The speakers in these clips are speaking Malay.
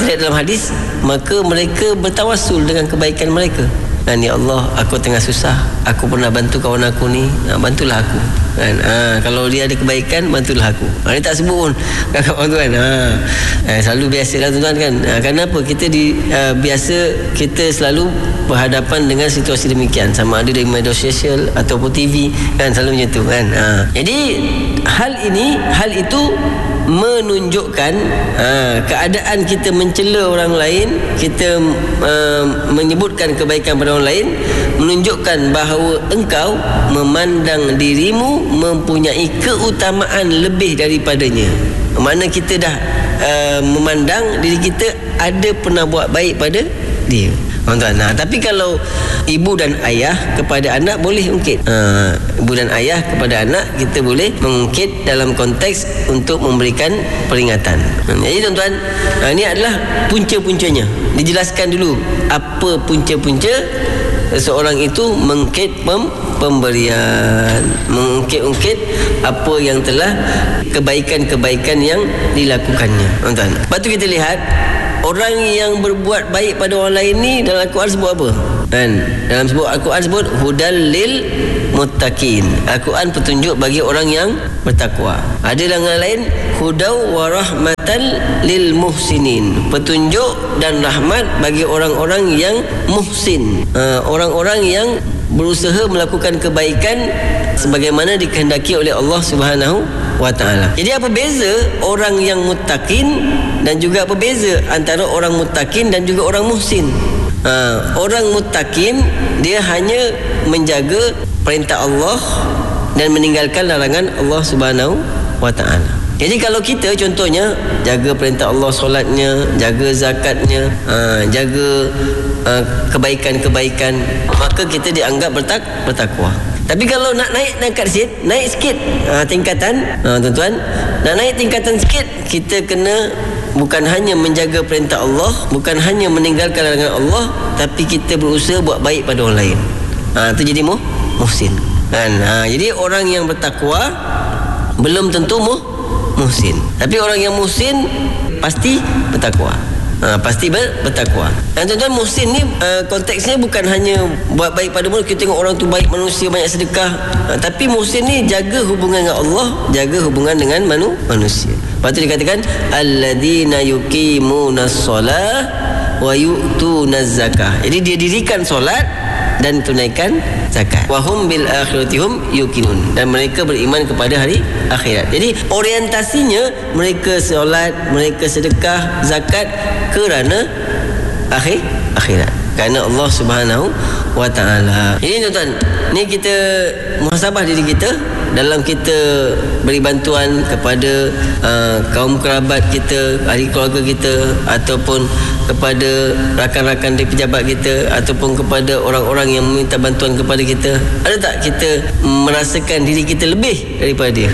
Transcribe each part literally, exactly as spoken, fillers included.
ayat dalam hadis, maka mereka bertawassul dengan kebaikan mereka. Dan ya Allah, aku tengah susah, aku pernah bantu kawan aku ni, ha, bantulah aku kan. Ha, kalau dia ada kebaikan, bantulah aku. Ha, dia tak sebut pun kawan tu kan. Ha, ha, selalu biasalah tuan-tuan kan. Ha, kenapa kita di uh, biasa kita selalu berhadapan dengan situasi demikian, sama ada dari media sosial ataupun T V kan, selalu macam tu kan. Ha, jadi hal ini, hal itu menunjukkan ha, keadaan kita mencela orang lain, kita uh, menyebutkan kebaikan pada orang lain, menunjukkan bahawa engkau memandang dirimu mempunyai keutamaan lebih daripadanya. Mana kita dah uh, memandang diri kita ada pernah buat baik pada dia. Tuan-tuan, nah, tapi kalau ibu dan ayah kepada anak boleh ungkit. Ha, ibu dan ayah kepada anak kita boleh mengungkit dalam konteks untuk memberikan peringatan. Ha, jadi tuan-tuan, ha, ini adalah punca-puncanya. Dijelaskan dulu apa punca-punca seorang itu mengungkit pem, pemberian, mengungkit-ungkit apa yang telah kebaikan-kebaikan yang dilakukannya. Tuan-tuan, lepas tu kita lihat orang yang berbuat baik pada orang lain ni dalam Al-Quran sebut apa? Dan dalam sebut Al-Quran sebut hudal lil muttaqin. Al-Quran petunjuk bagi orang yang bertakwa. Ada dalam lain hudau wa rahmatan lil muhsinin. Petunjuk dan rahmat bagi orang-orang yang muhsin. Uh, orang-orang yang berusaha melakukan kebaikan sebagaimana dikehendaki oleh Allah Subhanahu wa ta'ala. Jadi apa beza orang yang muttaqin dan juga apa beza antara orang muttaqin dan juga orang muhsin? Ha, orang muttaqin dia hanya menjaga perintah Allah dan meninggalkan larangan Allah Subhanahu wa ta'ala. Jadi kalau kita contohnya jaga perintah Allah, solatnya, jaga zakatnya, ha, jaga ha, kebaikan-kebaikan, maka kita dianggap bertak bertakwa. Tapi kalau nak naik tingkat sikit, naik sikit ha, tingkatan, ha, tuan-tuan, nak naik tingkatan sikit, kita kena bukan hanya menjaga perintah Allah, bukan hanya meninggalkan larangan Allah, tapi kita berusaha buat baik pada orang lain. Ha, itu jadi muh, muhsin. Kan? Ha, jadi orang yang bertakwa belum tentu muh, muhsin. Tapi orang yang muhsin pasti bertakwa. Ha, pasti ber, bertakwa. Dan tuan-tuan, muhsin ni uh, konteksnya bukan hanya buat baik pada mulut. Kita tengok orang tu baik manusia, banyak sedekah, ha, tapi muhsin ni jaga hubungan dengan Allah, jaga hubungan dengan manu, manusia. Lepas tu dikatakan alladzina yuqimunas solah wa yu'tunaz zakah. Jadi dia dirikan solat dan tunaikan zakat. Wa hum bil akhirati hum yuqinun. Dan mereka beriman kepada hari akhirat. Jadi orientasinya mereka solat, mereka sedekah, zakat kerana akhir akhirat. Kerana Allah Subhanahu wa ta'ala. Ini tuan-tuan, ni kita muhasabah diri kita dalam kita beri bantuan kepada uh, kaum kerabat kita, ahli keluarga kita, ataupun kepada rakan-rakan di pejabat kita, ataupun kepada orang-orang yang meminta bantuan kepada kita. Ada tak kita merasakan diri kita lebih daripada dia?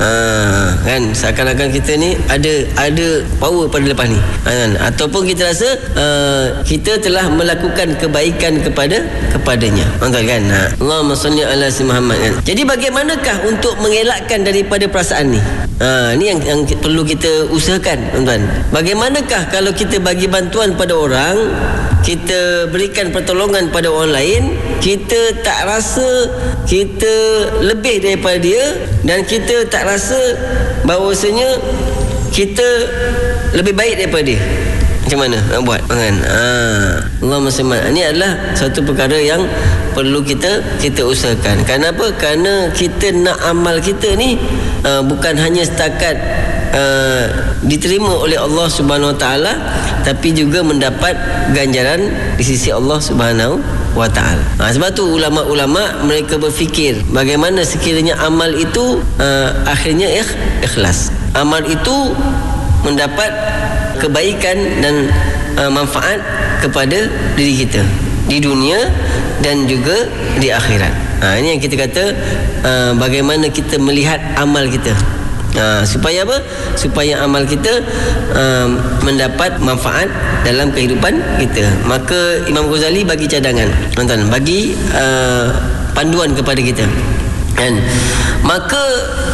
Ha, kan seakan-akan kita ni ada ada power pada lepas ni, ha, kan? Ataupun kita rasa uh, kita telah melakukan kebaikan kepada kepadanya, tuan-tuan kan. Ha. Allahumma salli ala si Muhammad, kan? Jadi bagaimanakah untuk mengelakkan daripada perasaan ni? Ha, ni yang, yang perlu kita usahakan, tuan-tuan. Bagaimanakah kalau kita bagi bantuan pada orang, kita berikan pertolongan pada orang lain, kita tak rasa kita lebih daripada dia, dan kita tak rasa bahawasanya kita lebih baik daripada dia. Macam mana nak buat, kan? Ha, Allahumma salli. Ini adalah satu perkara yang perlu kita kita usahakan. Kenapa? Kerana kita nak amal kita ni uh, bukan hanya setakat uh, diterima oleh Allah Subhanahu wa taala, tapi juga mendapat ganjaran di sisi Allah Subhanahu wa ta'ala. Ha, sebab tu ulama-ulama mereka berfikir bagaimana sekiranya amal itu uh, akhirnya ikh, ikhlas. Amal itu mendapat kebaikan dan uh, manfaat kepada diri kita di dunia dan juga di akhirat. Ha, ini yang kita kata uh, bagaimana kita melihat amal kita. Ha, supaya apa? Supaya amal kita um, mendapat manfaat dalam kehidupan kita. Maka Imam Ghazali bagi cadangan, tuan-tuan, bagi uh, panduan kepada kita. Dan maka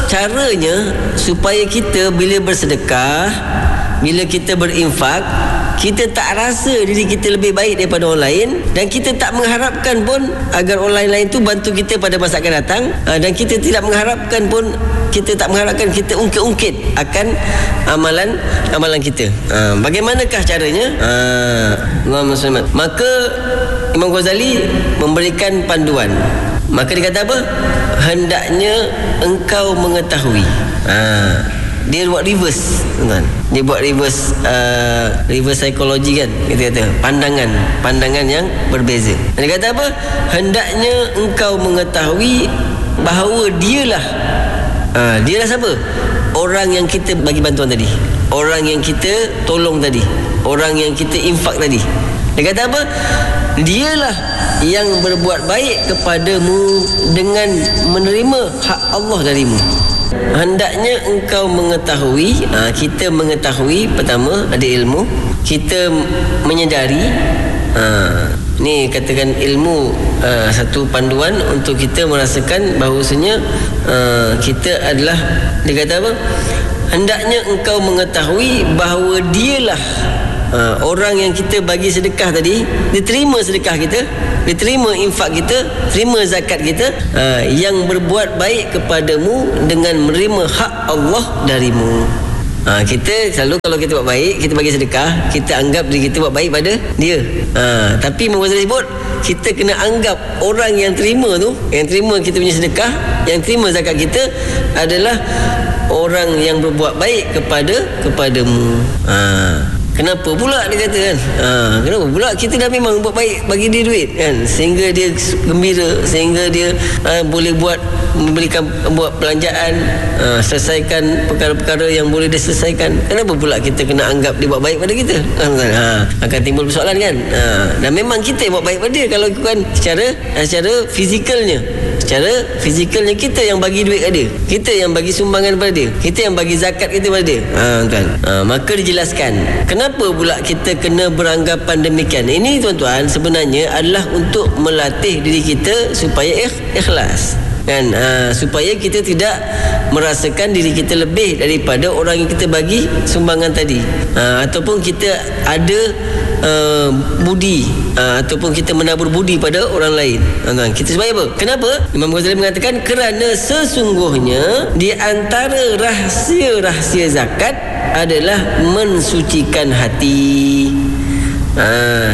caranya supaya kita bila bersedekah, bila kita berinfak, kita tak rasa diri kita lebih baik daripada orang lain, dan kita tak mengharapkan pun agar orang lain tu bantu kita pada masa akan datang, dan kita tidak mengharapkan pun kita tak mengharapkan kita ungkit-ungkit akan amalan amalan kita. Ha, bagaimanakah caranya? Ha, Allahumma shalli. Maka Imam Ghazali memberikan panduan. Maka dia kata apa? Hendaknya engkau mengetahui. Ha, dia buat reverse, kan? Dia buat reverse uh, reverse psikologi, kan? Kita kata pandangan, pandangan yang berbeza. Dia kata apa? Hendaknya engkau mengetahui bahawa dialah uh, dialah siapa? Orang yang kita bagi bantuan tadi, orang yang kita tolong tadi, orang yang kita infak tadi. Dia kata apa? Dialah yang berbuat baik kepadamu dengan menerima hak Allah darimu. Hendaknya engkau mengetahui, ha, kita mengetahui, pertama ada ilmu, kita menyedari, ha, ni katakan ilmu, ha, satu panduan untuk kita merasakan bahawasanya ha, kita adalah, dia kata apa? Hendaknya engkau mengetahui bahawa dialah Ha, orang yang kita bagi sedekah tadi, dia terima sedekah kita, dia terima infak kita, terima zakat kita, ha, yang berbuat baik kepadamu dengan menerima hak Allah darimu. Ha, kita selalu kalau kita buat baik, kita bagi sedekah, kita anggap diri kita buat baik pada dia. Ha, tapi Imam Ghazali sebut, kita kena anggap orang yang terima tu, yang terima kita punya sedekah, yang terima zakat kita adalah orang yang berbuat baik kepada kepadamu. Ha, kenapa pula dia kata, kan? Ha, kenapa pula kita dah memang buat baik bagi dia duit, kan? Sehingga dia gembira, sehingga dia ha, boleh buat memberikan buat belanjaan, ha, selesaikan perkara-perkara yang boleh dia selesaikan. Kenapa pula kita kena anggap dia buat baik pada kita? Ha, akan timbul persoalan, kan? Ha, dan memang kita buat baik pada dia kalau bukan secara secara fizikalnya. Secara fizikalnya kita yang bagi duit kat dia, kita yang bagi sumbangan pada dia, kita yang bagi zakat kita pada dia. Ha, tuan. Ha, maka dijelaskan kenapa pula kita kena beranggapan demikian. Ini tuan-tuan sebenarnya adalah untuk melatih diri kita supaya ikhlas, kan? Ha, supaya kita tidak merasakan diri kita lebih daripada orang yang kita bagi sumbangan tadi, ha, ataupun kita ada uh, budi, uh, ataupun kita menabur budi pada orang lain. Ha, kita supaya apa? Kenapa? Imam Ghazali mengatakan kerana sesungguhnya di antara rahsia-rahsia zakat adalah mensucikan hati, ha,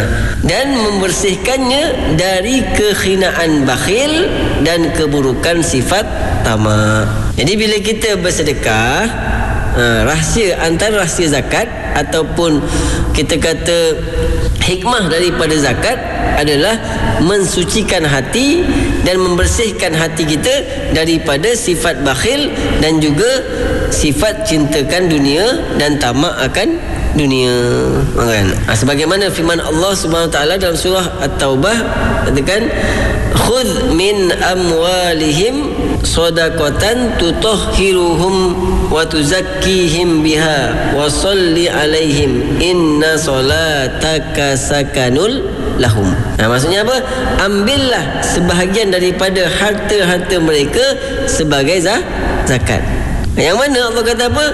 dan membersihkannya dari kekhinaan bakhil dan keburukan sifat tamak. Jadi bila kita bersedekah, ha, rahsia antara rahsia zakat ataupun kita kata hikmah daripada zakat adalah mensucikan hati dan membersihkan hati kita daripada sifat bakhil dan juga sifat cintakan dunia dan tamak akan dunia, kan? Ha, sebagaimana firman Allah Subhanahu Wa Taala dalam surah At-Taubah, katakan khudh min amwalihim sadaqatan tutahhiruhum wa tuzakkihim biha wa salli alaihim inna salataka sakanul lahum. Nah, maksudnya apa? Ambillah sebahagian daripada harta-harta mereka sebagai zakat. Yang mana Allah kata apa?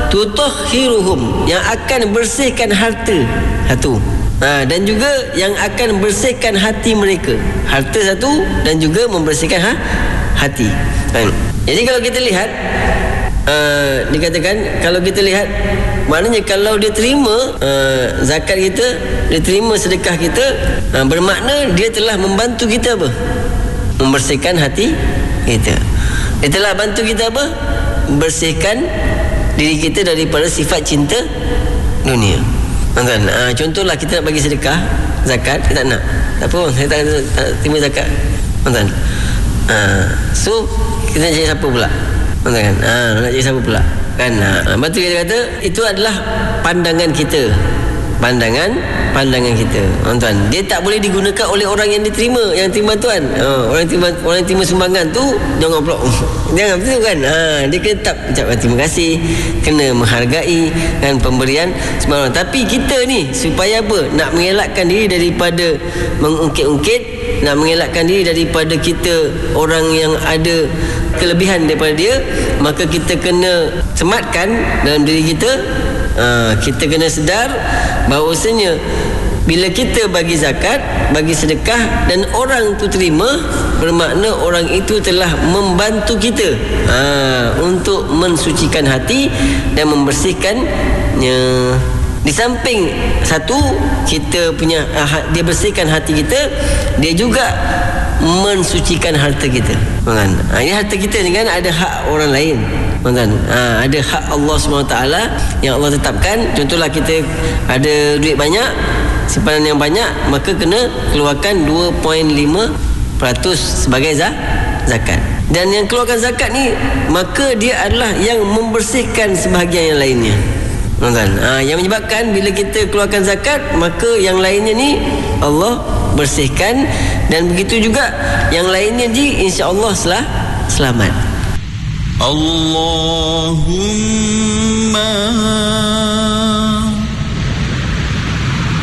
Tutahhiruhum, yang akan bersihkan harta satu, ha, dan juga yang akan bersihkan hati mereka. Harta satu dan juga membersihkan ha, hati, ha. Jadi kalau kita lihat, uh, dikatakan kalau kita lihat, maknanya kalau dia terima uh, zakat kita, dia terima sedekah kita, uh, bermakna dia telah membantu kita apa? Membersihkan hati kita. Dia telah bantu kita apa? Bersihkan diri kita daripada sifat cinta dunia. Kan? Ha, contohlah kita nak bagi sedekah, zakat, kita tak nak. Tak apa, saya tak, tak, tak terima zakat. Kan? Ha, so kita nak cari siapa pula? Kan? Ha, nak cari siapa pula? Kan? Ha, lepas tu kita kata itu adalah pandangan kita. Pandangan pandangan kita, tuan. Dia tak boleh digunakan oleh orang yang diterima, yang terima tuan. Ha, orang yang terima, orang yang terima sumbangan tu jangan pula. Jangan betul, kan? Ha, dia kena tak ucapkan terima kasih, kena menghargai kan pemberian semua. Tapi kita ni supaya apa? Nak mengelakkan diri daripada mengungkit-ungkit, nak mengelakkan diri daripada kita orang yang ada kelebihan daripada dia, maka kita kena sematkan dalam diri kita Ha, kita kena sedar bahawasanya bila kita bagi zakat, bagi sedekah dan orang tu terima, bermakna orang itu telah membantu kita ha, untuk mensucikan hati dan membersihkannya. Di samping satu, kita punya dia bersihkan hati kita, dia juga mensucikan harta kita. Kan? Ha, ini harta kita ni kan ada hak orang lain. Kan? Ha, ada hak Allah subhanahu wa taala yang Allah tetapkan. Contohlah kita ada duit banyak, simpanan yang banyak, maka kena keluarkan dua perpuluhan lima peratus sebagai zakat. Dan yang keluarkan zakat ni, maka dia adalah yang membersihkan sebahagian yang lainnya. Kan? Ha, yang menyebabkan bila kita keluarkan zakat, maka yang lainnya ni Allah bersihkan, dan begitu juga yang lainnya ji insya-Allah selah, selamat. Allahumma